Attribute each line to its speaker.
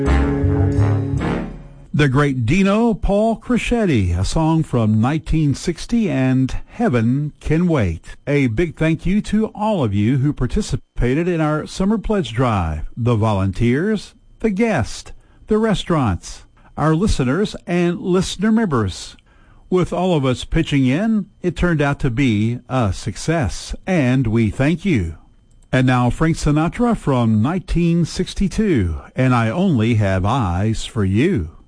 Speaker 1: The great Dino Paul Crescetti, a song from 1960, and Heaven Can Wait. A big thank you to all of you who participated in our Summer Pledge Drive, the volunteers, the guests, the restaurants, our listeners, and listener members. With all of us pitching in, it turned out to be a success, and we thank you. And now Frank Sinatra from 1962, and I Only Have Eyes for You.